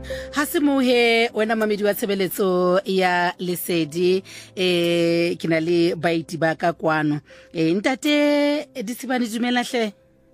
Hasimuhe wena mamedi wa tshebeletso ya Lesedi ke na le baiti ba ka kwano ntate Disibane dumela hle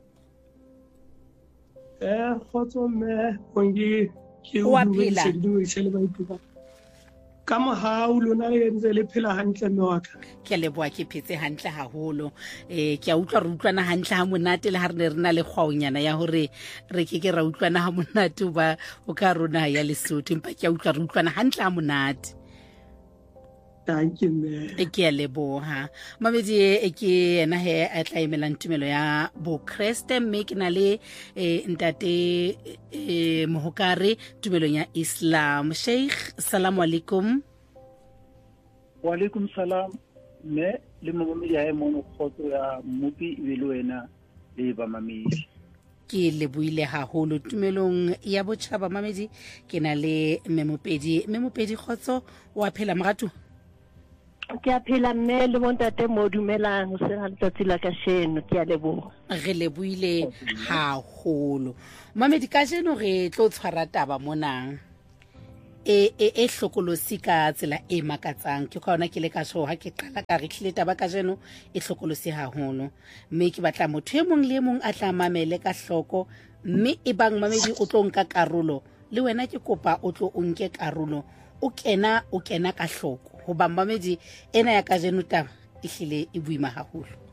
khotso mme kongi ke Wa o phela? buile di se le baiti ba ka mohau lona le ntse le phela hantle mme wa ka ke leboa ke phetse hantle haholo ke a utlwa re utlwana hantle ha monate le ha re ne re na le kgwaonyana ya hore re ke ra utlwana ha monate ba o ka rona ya Lesotho empa ke a utlwa re utlwana hantle ha monate thank you mme ke a leboha mamedi ke ena he a tla emela ntumelo ya bo Kriste mme ke na le ntate Mohokare tumelong ya Islam. Sheikh, assalamu alaikum. Wa alaikum salam me le momedi ya mono khotso ya mupi e le wena le ba mamedi Ke leboile haholo tumelong ya botjhaba mamedi ke na le memopedi khotso wa phela moratu ke a phela mme le bontate mo dumelang se ha letsatsi la kasheno ke a leboha re leboile haholo mamedi ka jeno re tlo tshwara taba monang e hlokolosi ka tsela e makatsang ke kgona ke le ka so ha ke qala ka re tlile taba ka jeno e hlokolosi haholo mme ke batla motho e mong le mong a tla mamele ka hloko mme e bang mamedi o tlo nka karolo le wena ke kopa o tlo o nke karolo o kena ka hloko ho ba mamedi ena ya ka jeno taba e hlile e buima haholo.